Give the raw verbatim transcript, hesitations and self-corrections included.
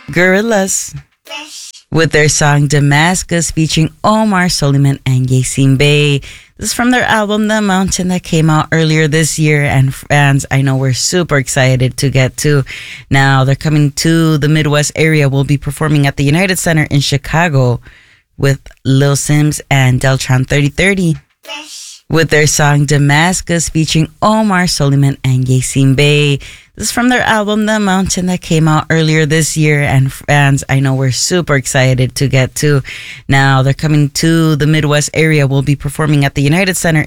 Gorillaz with their song Damascus featuring Omar Soleiman and Yasin Bey. This is from their album The Mountain that came out earlier this year, and fans I know we're super excited to get to. Now they're coming to the Midwest area. We'll be performing at the United Center in Chicago with Lil Sims and Deltron thirty thirty with their song Damascus featuring Omar Soleiman and Yasin Bey. This is from their album The Mountain that came out earlier this year, and fans I know we're super excited to get to. Now they're coming to the Midwest area. We'll be performing at the United Center